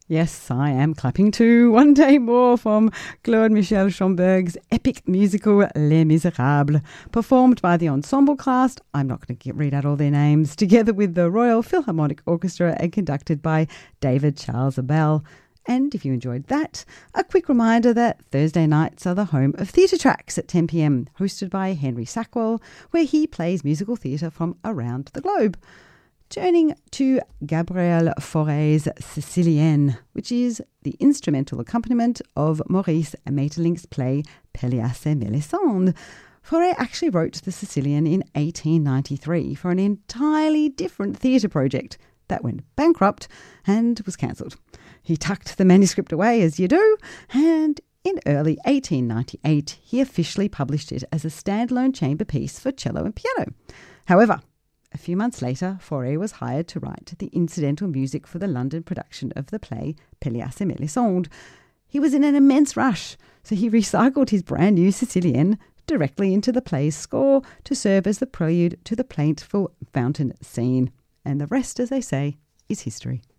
Yes, I am clapping too. One day more from Claude Michel Schomburgk's epic musical Les Miserables, performed by the ensemble cast, I'm not going to read out all their names, together with the Royal Philharmonic Orchestra and conducted by David Charles Abel. And if you enjoyed that, a quick reminder that Thursday nights are the home of Theatre Tracks at 10 p.m, hosted by Henry Sackwell, where he plays musical theatre from around the globe. Turning to Gabriel Fauré's Sicilienne, which is the instrumental accompaniment of Maurice Maeterlinck's play Pelléas et Mélisande. Fauré actually wrote the Sicilian in 1893 for an entirely different theatre project that went bankrupt and was cancelled. He tucked the manuscript away, as you do, and in early 1898 he officially published it as a standalone chamber piece for cello and piano. However, a few months later, Fauré was hired to write the incidental music for the London production of the play Pelléas et Mélisande. He was in an immense rush, so he recycled his brand new Sicilienne directly into the play's score to serve as the prelude to the plaintive fountain scene. And the rest, as they say, is history.